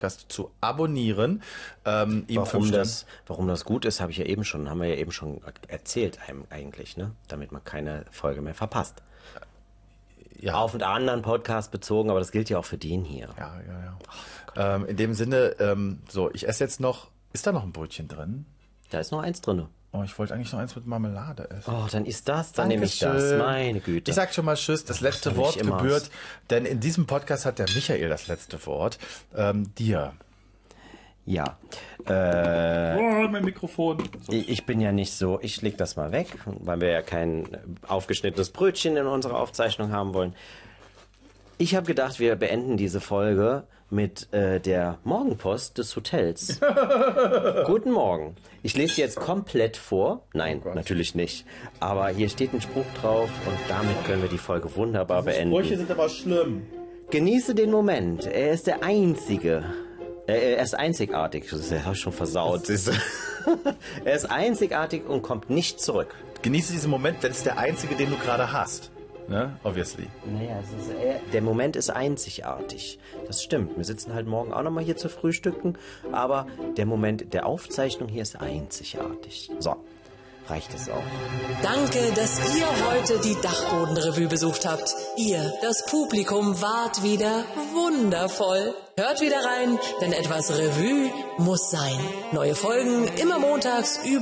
zu abonnieren. Warum das gut ist, haben wir ja eben schon erzählt eigentlich, ne? Damit man keine Folge mehr verpasst. Ja. Auf einen anderen Podcast bezogen, aber das gilt ja auch für den hier. Ja. In dem Sinne, ich esse jetzt noch. Ist da noch ein Brötchen drin? Da ist noch eins drin. Oh, ich wollte eigentlich noch eins mit Marmelade essen. Oh, dann ist das, dann nehme ich das. Meine Güte. Ich sag schon mal Tschüss, das letzte Wort gebührt, denn in diesem Podcast hat der Michael das letzte Wort. Dir. Ja. Mein Mikrofon. So. Ich bin ja nicht so, ich leg das mal weg, weil wir ja kein aufgeschnittenes Brötchen in unserer Aufzeichnung haben wollen. Ich habe gedacht, wir beenden diese Folge mit der Morgenpost des Hotels. Guten Morgen. Ich lese sie jetzt komplett vor. Nein, natürlich nicht. Aber hier steht ein Spruch drauf und damit können wir die Folge wunderbar beenden. Sprüche sind aber schlimm. Genieße den Moment. Er ist der Einzige. Er ist einzigartig. Das habe ich schon versaut. Er ist einzigartig und kommt nicht zurück. Genieße diesen Moment, denn es ist der einzige, den du gerade hast. Ne? Obviously. Naja, der Moment ist einzigartig. Das stimmt. Wir sitzen halt morgen auch nochmal hier zu frühstücken. Aber der Moment der Aufzeichnung hier ist einzigartig. So, reicht es auch. Danke, dass ihr heute die Dachbodenrevue besucht habt. Ihr, das Publikum, wart wieder wundervoll. Hört wieder rein, denn etwas Revue muss sein. Neue Folgen immer montags über